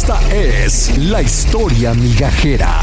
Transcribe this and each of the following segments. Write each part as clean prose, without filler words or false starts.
Esta es la historia migajera.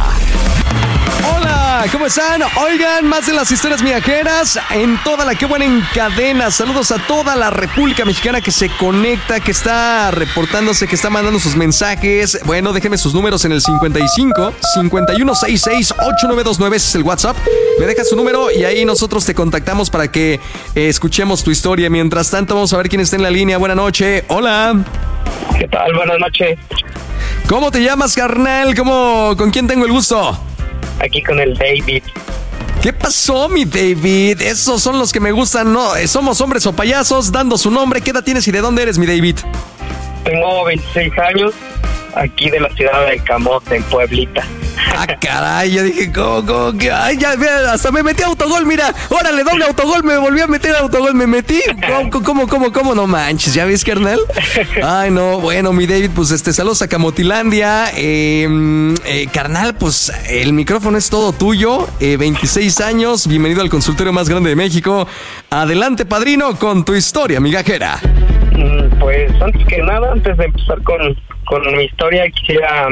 Hola, ¿cómo están? Oigan, más de las historias migajeras en toda la que buena en cadena. Saludos a toda la República Mexicana que se conecta, que está reportándose, que está mandando sus mensajes. Bueno, déjenme sus números en el 55 5166 8929, ese es el WhatsApp. Me dejas su número y ahí nosotros te contactamos para que escuchemos tu historia. Mientras tanto, vamos a ver quién está en la línea. Buenas noches. Hola. ¿Qué tal? Buenas noches. ¿Cómo te llamas, carnal? ¿Con quién tengo el gusto? Aquí con el David. ¿Qué pasó, mi David? Esos son los que me gustan, ¿no? Somos hombres o payasos, dando su nombre. ¿Qué edad tienes y de dónde eres, mi David? Tengo 26 años, aquí de la ciudad de Camote, en Pueblita. Ah, caray, yo dije, ¿cómo? Ay, ya, hasta me metí a autogol, mira. Órale, doble autogol, me volví a meter a autogol, me metí. ¿Cómo? No manches, ¿ya ves, carnal? Ay, no, bueno, mi David, pues saludos a Camotilandia. Carnal, pues el micrófono es todo tuyo. 26 años, bienvenido al consultorio más grande de México. Adelante, padrino, con tu historia migajera. Pues antes que nada, antes de empezar con mi historia, quisiera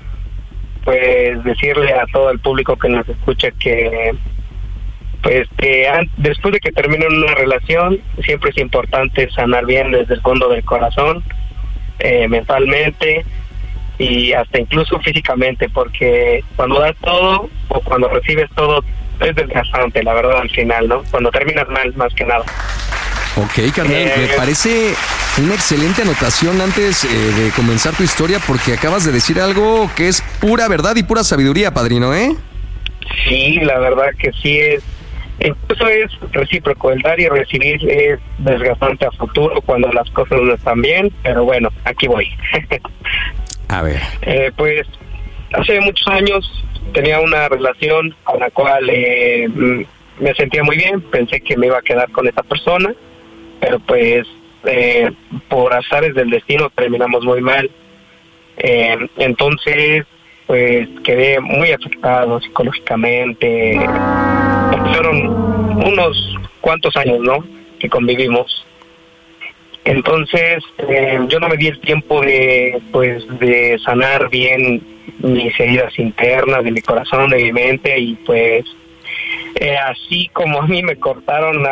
pues decirle a todo el público que nos escucha que pues que después de que terminen una relación siempre es importante sanar bien desde el fondo del corazón, mentalmente y hasta incluso físicamente, porque cuando das todo o cuando recibes todo es desgastante, la verdad, al final, ¿no? Cuando terminas mal, más que nada. Ok, carnal, me parece una excelente anotación antes de comenzar tu historia, porque acabas de decir algo que es pura verdad y pura sabiduría, padrino, ¿eh? Sí, la verdad que sí es. Incluso es recíproco, el dar y recibir es desgastante a futuro cuando las cosas no están bien, pero bueno, aquí voy. A ver. Pues hace muchos años tenía una relación con la cual me sentía muy bien, pensé que me iba a quedar con esa persona, pero pues por azares del destino terminamos muy mal. Entonces pues quedé muy afectado psicológicamente. Fueron unos cuantos años, ¿no?, que convivimos. Entonces yo no me di el tiempo de sanar bien mis heridas internas de mi corazón, de mi mente, y pues así como a mí me cortaron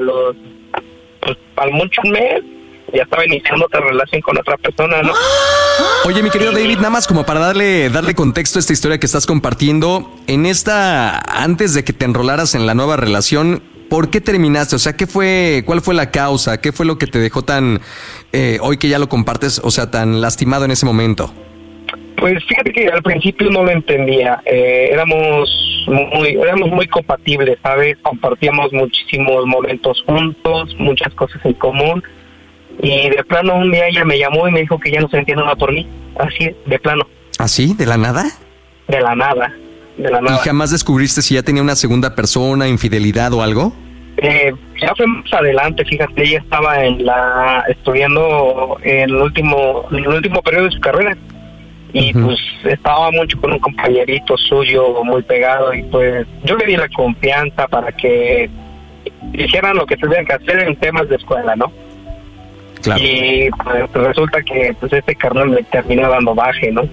al mucho un mes, ya estaba iniciando otra relación con otra persona, ¿no? Oye, mi querido David, nada más como para darle contexto a esta historia que estás compartiendo, antes de que te enrolaras en la nueva relación, ¿por qué terminaste? O sea, ¿cuál fue la causa? ¿Qué fue lo que te dejó tan, hoy que ya lo compartes, o sea, tan lastimado en ese momento? Pues fíjate que al principio no lo entendía. Éramos muy compatibles, ¿sabes? Compartíamos muchísimos momentos juntos, muchas cosas en común. Y de plano un día ella me llamó y me dijo que ya no sentía nada por mí. Así, de plano. ¿Así? ¿De la nada? De la nada. ¿Y jamás descubriste si ya tenía una segunda persona, infidelidad o algo? Ya fue más adelante, fíjate, ella estaba estudiando en el último periodo de su carrera. Y pues estaba mucho con un compañerito suyo muy pegado, y pues yo le di la confianza para que hicieran lo que tuvieran que hacer en temas de escuela, ¿no? Claro. Y pues resulta que pues este carnal me terminó dando baje, ¿no?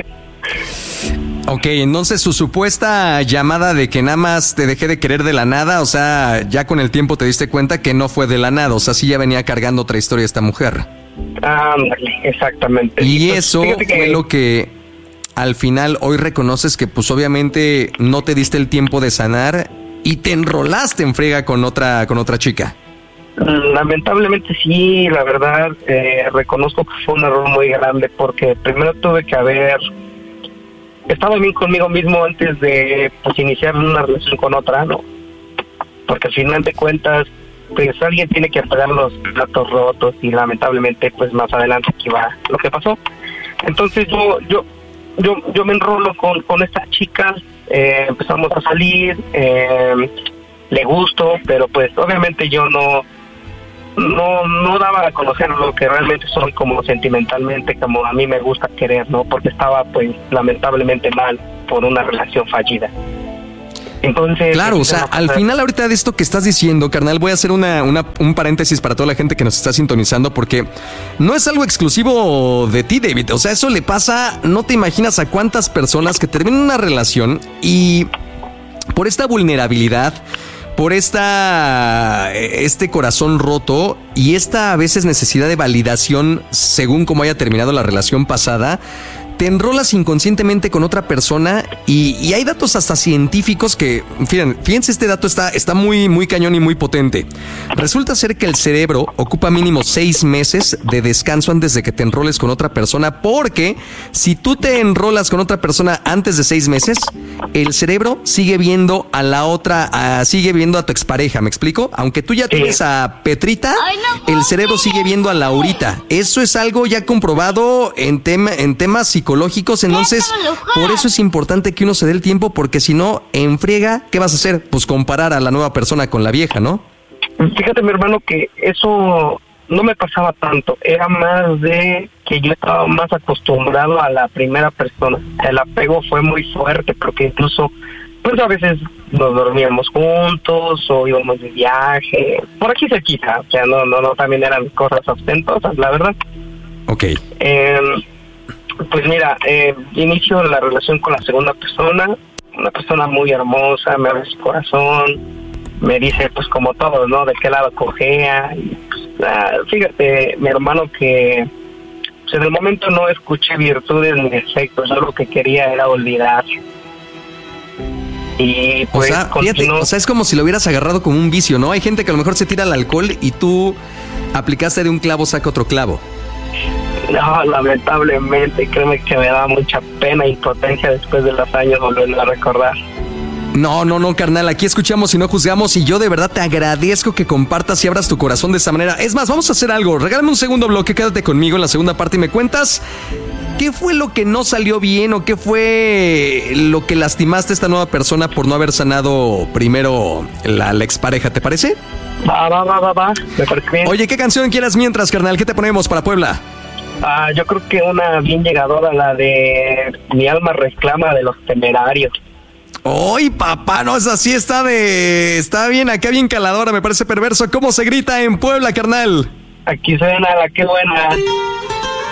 Ok, entonces su supuesta llamada de que nada más te dejé de querer de la nada, o sea, ya con el tiempo te diste cuenta que no fue de la nada, o sea, sí ya venía cargando otra historia esta mujer. Ándale, exactamente. Y pues, eso fue lo que al final hoy reconoces que pues obviamente no te diste el tiempo de sanar y te enrolaste en friega con otra chica. Lamentablemente sí, la verdad, reconozco que fue un error muy grande, porque primero tuve que haber estado bien conmigo mismo antes de pues iniciar una relación con otra, ¿no? Porque al final de cuentas pues alguien tiene que pagar los platos rotos, y lamentablemente pues más adelante aquí va lo que pasó. Entonces yo me enrolo con esta chica, empezamos a salir, le gusto, pero pues obviamente yo no daba a conocer lo que realmente soy como sentimentalmente, como a mí me gusta querer, ¿no? Porque estaba pues lamentablemente mal por una relación fallida. Entonces, claro, o sea, al final ahorita de esto que estás diciendo, carnal, voy a hacer un paréntesis para toda la gente que nos está sintonizando, porque no es algo exclusivo de ti, David. O sea, eso le pasa, no te imaginas a cuántas personas que terminan una relación y por esta vulnerabilidad, por este corazón roto y esta a veces necesidad de validación según cómo haya terminado la relación pasada, te enrolas inconscientemente con otra persona y hay datos hasta científicos que, fíjense, este dato está muy, muy cañón y muy potente. Resulta ser que el cerebro ocupa mínimo 6 meses de descanso antes de que te enroles con otra persona, porque si tú te enrolas con otra persona antes de 6 meses, el cerebro sigue viendo a la otra, sigue viendo a tu expareja, ¿me explico? Aunque tú ya tienes a Petrita, el cerebro sigue viendo a Laurita. Eso es algo ya comprobado en temas psicológicos, entonces por eso es importante que uno se dé el tiempo, porque si no, en friega, ¿qué vas a hacer? Pues comparar a la nueva persona con la vieja, ¿no? Fíjate, mi hermano, que eso no me pasaba tanto, era más de que yo estaba más acostumbrado a la primera persona. El apego fue muy fuerte, porque incluso pues a veces nos dormíamos juntos o íbamos de viaje, por aquí cerquita, o sea, no, también eran cosas ostentosas, la verdad. Ok. Pues mira, inicio la relación con la segunda persona, una persona muy hermosa, me abre su corazón, me dice pues como todos, ¿no? De qué lado cojea. Y, pues, fíjate, mi hermano, que pues, en el momento no escuché virtudes ni defectos, yo lo que quería era olvidar. Y pues fíjate, o sea, es como si lo hubieras agarrado como un vicio, ¿no? Hay gente que a lo mejor se tira al alcohol y tú aplicaste de un clavo, saca otro clavo. No, lamentablemente, créeme que me da mucha pena e impotencia después de los años volverlo a recordar. No, carnal, aquí escuchamos y no juzgamos, y yo de verdad te agradezco que compartas y abras tu corazón de esa manera. Es más, vamos a hacer algo, regálame un segundo bloque, quédate conmigo en la segunda parte y me cuentas qué fue lo que no salió bien o qué fue lo que lastimaste a esta nueva persona por no haber sanado primero la expareja, ¿te parece? Va, me parece bien. Oye, ¿qué canción quieras mientras, carnal? ¿Qué te ponemos para Puebla? Yo creo que una bien llegadora, la de Mi alma reclama, de Los Temerarios. ¡Ay, papá! No, esa sí está bien acá, bien caladora, me parece perverso. ¿Cómo se grita en Puebla, carnal? Aquí suena la que buena.